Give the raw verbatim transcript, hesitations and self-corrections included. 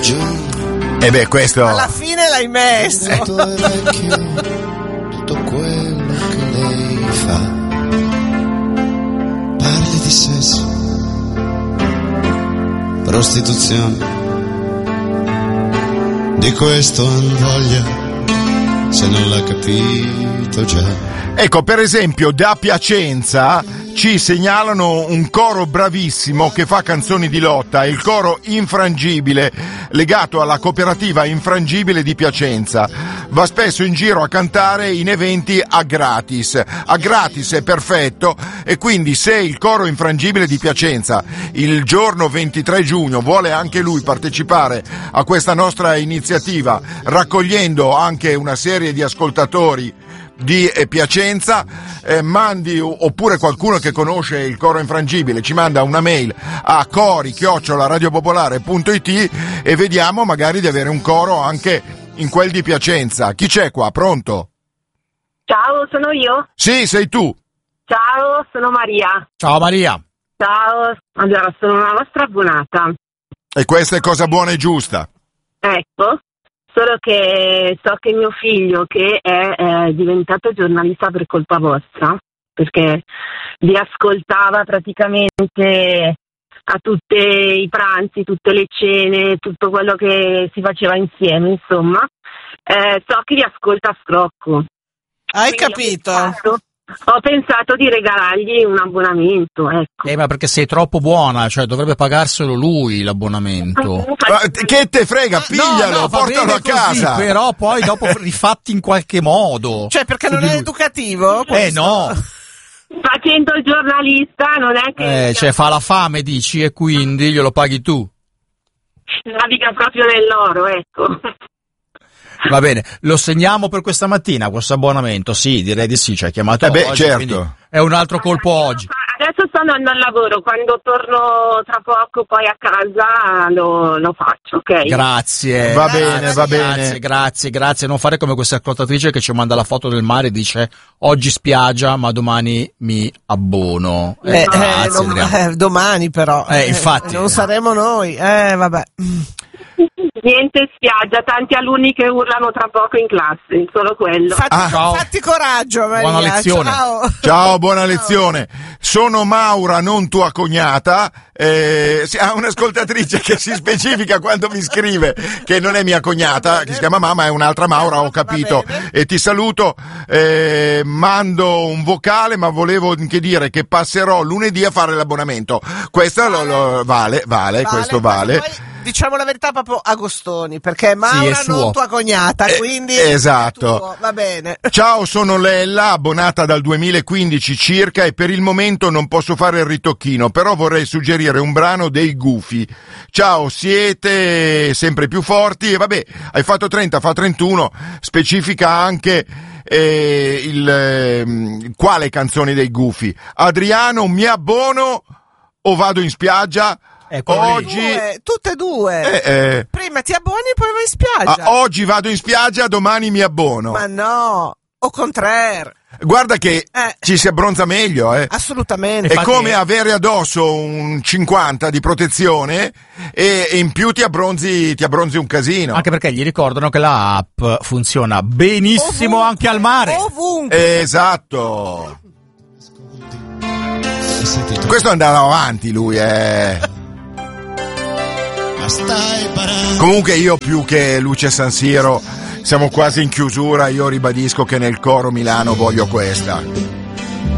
giorno. E beh, questo alla fine l'hai messo. Tutto è vecchio, tutto quello che lei fa. Parli di sesso, prostituzione, di questo han voglia, se non l'ha capito già. Ecco, per esempio, da Piacenza ci segnalano un coro bravissimo che fa canzoni di lotta, il coro Infrangibile, legato alla cooperativa Infrangibile di Piacenza. Va spesso in giro a cantare in eventi a gratis. A gratis è perfetto, e quindi se il coro Infrangibile di Piacenza il giorno ventitré giugno vuole anche lui partecipare a questa nostra iniziativa, raccogliendo anche una serie di ascoltatori di Piacenza, eh, mandi, oppure qualcuno che conosce il coro Infrangibile ci manda una mail a cori chiocciola radiopopolare punto it e vediamo magari di avere un coro anche in quel di Piacenza. Chi c'è qua? Pronto? Ciao, sono io? Sì, sei tu. Ciao, sono Maria. Ciao Maria. Ciao, allora sono una vostra abbonata. E questa è cosa buona e giusta. Ecco, solo che so che mio figlio, che è eh, diventato giornalista per colpa vostra, perché vi ascoltava praticamente a tutti i pranzi, tutte le cene, tutto quello che si faceva insieme, insomma, eh, so che vi ascolta a scrocco. Hai Quindi capito? Ho pensato, ho pensato di regalargli un abbonamento, ecco. Eh, ma perché sei troppo buona, cioè dovrebbe pagarselo lui l'abbonamento. Ma che te frega, piglialo, No, no, va portalo bene a casa. così, però poi dopo rifatti in qualche modo. Cioè, perché non Su di è lui. educativo? Eh questo? no, Facendo il giornalista non è che eh, cioè fa la fame dici e quindi glielo paghi tu. naviga proprio nell'oro, ecco. Va bene, lo segniamo per questa mattina questo abbonamento? Sì, direi di sì, ci hai chiamato Eh beh, oggi, certo. quindi è un altro colpo oggi. Adesso sto andando al lavoro, quando torno tra poco poi a casa lo, lo faccio, ok? Grazie. Va grazie, bene, va bene. Grazie, grazie, grazie. Non fare come questa ascoltatrice che ci manda la foto del mare e dice oggi spiaggia ma domani mi abbono. Eh, eh, grazie, non- Adriano. eh, domani però. Eh, infatti. non saremo noi. Eh, vabbè. Niente spiaggia, tanti alunni che urlano tra poco in classe, solo quello. Fatti, Ah, ciao. fatti coraggio, Maria. Buona lezione. Ciao. Ciao, buona lezione. Sono Maura, non tua cognata. Eh, si- ha un'ascoltatrice che si specifica quando mi scrive che non è mia cognata, che si chiama mamma, è un'altra Maura, ho capito. E ti saluto, eh, mando un vocale, ma volevo anche dire che passerò lunedì a fare l'abbonamento. Questo lo, lo- vale, vale, questo vale. Poi, diciamo la verità proprio agostoni, perché Maura è suo. non tua cognata, Eh, quindi esatto. è tuo, va bene. Ciao, sono Lella, abbonata dal duemilaquindici circa e per il momento non posso fare il ritocchino, però vorrei suggerire un brano dei Gufi. Ciao, siete sempre più forti e vabbè, hai fatto trenta, fa trentuno, specifica anche eh, il eh, quale canzone dei Gufi. Adriano, mi abbono o vado in spiaggia? Ecco Oggi Due, tutte e due. eh, eh, Prima ti abboni, poi vai in spiaggia. ah, oggi vado in spiaggia, domani mi abbono. Ma no, o contrario. Guarda che Eh. ci si abbronza meglio, eh. Assolutamente. È Infatti come è- avere addosso un cinquanta di protezione e, e in più ti abbronzi, ti abbronzi un casino. Anche perché gli ricordano che la app funziona benissimo Ovunque, anche al mare. Ovunque. Esatto. Hai sentito? Questo andava avanti lui, eh. Ma stai parando. Comunque io più che Luce San Siro siamo quasi in chiusura, io ribadisco che nel coro Milano voglio questa.